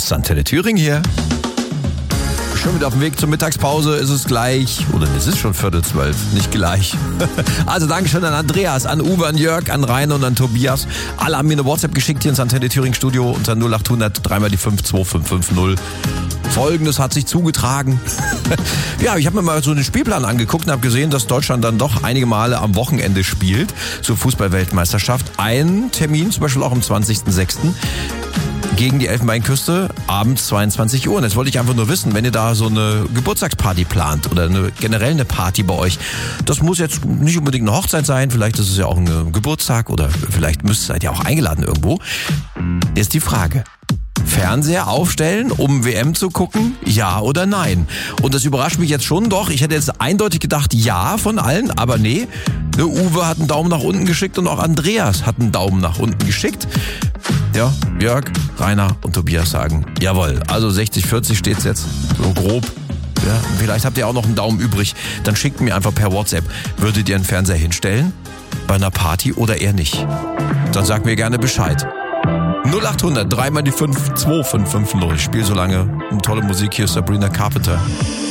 Antenne Thüringen hier. Schon wieder auf dem Weg zur Mittagspause, ist es gleich, oder es ist schon 11:45, nicht gleich. Also Dankeschön an Andreas, an Uwe, an Jörg, an Rainer und an Tobias. Alle haben mir eine WhatsApp geschickt hier ins Antenne Thüringen Studio unter 0800 3 die 5 2550. Folgendes hat sich zugetragen. Ja, ich habe mir mal so den Spielplan angeguckt und habe gesehen, dass Deutschland dann doch einige Male am Wochenende spielt zur Fußball-Weltmeisterschaft. Ein Termin, zum Beispiel auch am 20.06. gegen die Elfenbeinküste, abends 22 Uhr. Und jetzt wollte ich einfach nur wissen, wenn ihr da so eine Geburtstagsparty plant oder generell eine Party bei euch, das muss jetzt nicht unbedingt eine Hochzeit sein, vielleicht ist es ja auch ein Geburtstag oder vielleicht seid ihr auch eingeladen irgendwo. Ist die Frage. Fernseher aufstellen, um WM zu gucken? Ja oder nein? Und das überrascht mich jetzt schon doch. Ich hätte jetzt eindeutig gedacht, ja von allen, aber nee. Der Uwe hat einen Daumen nach unten geschickt und auch Andreas hat einen Daumen nach unten geschickt. Ja, Jörg, Rainer und Tobias sagen, jawohl, also 60-40 steht's jetzt, so grob. Ja, vielleicht habt ihr auch noch einen Daumen übrig. Dann schickt mir einfach per WhatsApp. Würdet ihr einen Fernseher hinstellen? Bei einer Party oder eher nicht? Dann sagt mir gerne Bescheid. 0800 3 die 5 2550. Ich spiele so lange eine tolle Musik hier, Sabrina Carpenter.